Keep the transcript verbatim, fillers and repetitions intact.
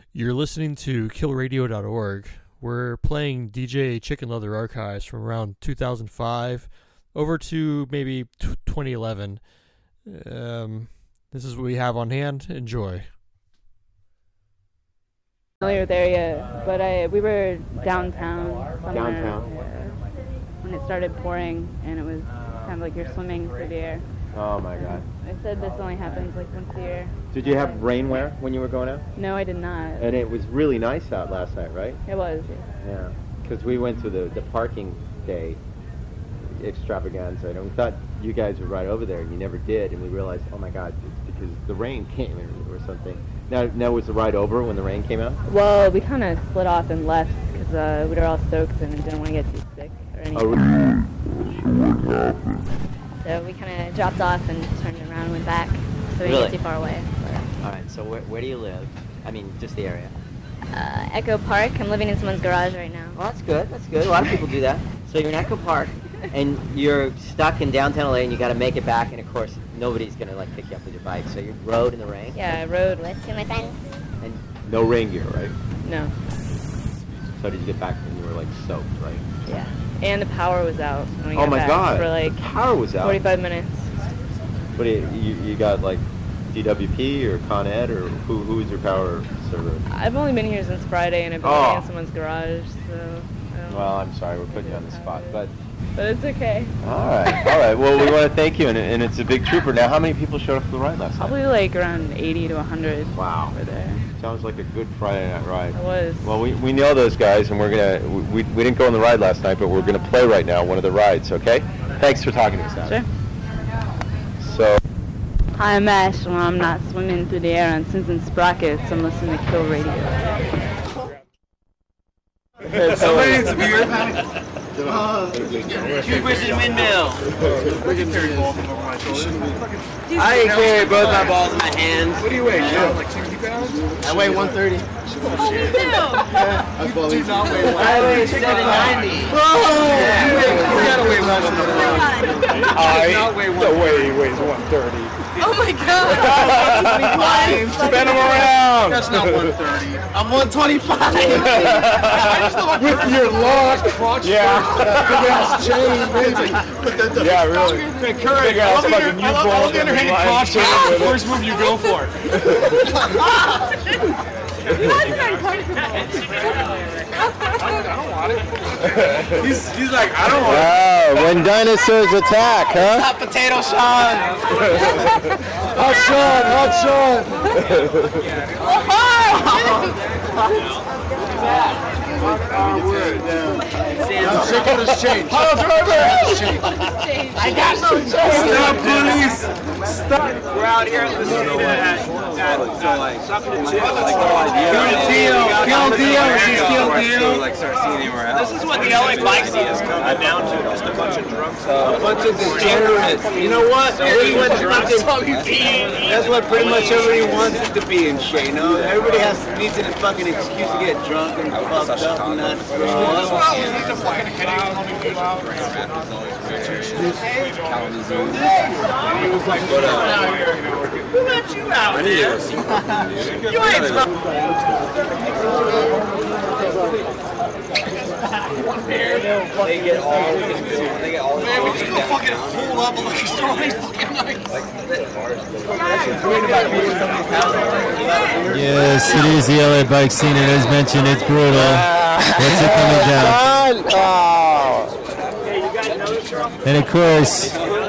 You're listening to kill radio dot org. We're playing D J Chicken Leather archives from around two thousand five over to maybe t- twenty eleven. Um, this is what we have on hand. Enjoy. Familiar with the area, but I we were downtown somewhere, Downtown. uh, when it started pouring, and it was kind of like you're swimming through the air. Oh my God. I said this only happens like once a year. Did you have rainwear when you were going out? No, I did not. And it was really nice out last night, right? It was. Yeah. Because we went to the, the parking day extravaganza, and we thought you guys were right over there, and you never did, and we realized, oh my God, it's because the rain came or, or something. Now, now was the ride over when the rain came out? Well, we kind of split off and left because uh, we were all soaked and didn't want to get too sick or anything. Oh, really? So we kind of dropped off and turned around and went back, so we didn't Really? get too far away. All right, so where, where do you live? I mean, just the area. Uh, Echo Park. I'm living in someone's garage right now. Well, that's good. That's good. A lot of people do that. So you're in Echo Park, and you're stuck in downtown L A, and you got to make it back. And of course, nobody's gonna like pick you up with your bike. So you rode in the rain. Yeah, I rode with two of my friends. And No rain gear, right? No. So did you get back and you were like soaked, right? Yeah. And the power was out when we Oh got my back God. for like the power was out. forty-five minutes. What do you, you, you got like D W P or Con Ed or who who is your power server? I've only been here since Friday, and I've been Oh. living in someone's garage, so. I don't Well, know. I'm sorry, we're putting you on the spot, but But it's okay. all right, all right. Well, we want to thank you, and, and it's a big trooper. Now, how many people showed up for the ride last Probably night? like around eighty to one hundred. Wow, Over there. sounds like a good Friday night ride. It was. Well, we, we know those guys, and we're gonna we, we didn't go on the ride last night, but we're gonna play right now one of the rides. Okay? Thanks for talking to us. Adam. Sure. So. Hi, I'm Ash. When I'm not swimming through the air on Simpson Sprockets, I'm listening to Kill Radio. Somebody needs a beer. Two versus windmill. I can carry both of them over my shoulders. I carry both my balls in my hands. What do you weigh, Joe? Like sixty pounds? I weigh one thirty. Oh, me too! You do not weigh one I weigh seven ninety. You gotta weigh less than that. I do not weigh one the way he weighs one thirty. Oh my god! Spin him around. That's not one thirty. I'm one twenty-five. With your lock, crotch Yeah. big ass chain, baby. Yeah, really. Hey, Curry, Big ass I love fucking your, I love, I love the U-bolt and underhanded line crotch chain chain. with it. First move you go for. I don't want it. He's, he's like, I don't want it. Wow, when dinosaurs attack, huh? Hot potato Sean. Hot Sean, hot Sean. I'm sick of this change. Hello, driver. I got no change. Stop, police. Stop. We're out here listening to that. Something to chill. Kill Dio. Kill Dio. She's Kill Dio. Like start seeing anywhere else. This is what the L A bike scene is coming down to. Just a bunch of drunks. A bunch of degenerates. You know what? That's what fucking. That's what pretty much everybody wants it to be and shit. You know, everybody has needs a fucking excuse to get drunk and fucked up and not. That's what I was like to fucking headache and all the loud. He was like, what up? Who let you out? I need to go see you ain't They get all they get all Man, we just go fucking pull up and like so many fucking nights. Yes, it is the L A bike scene, and as mentioned, it's brutal. What's it coming down? And of course,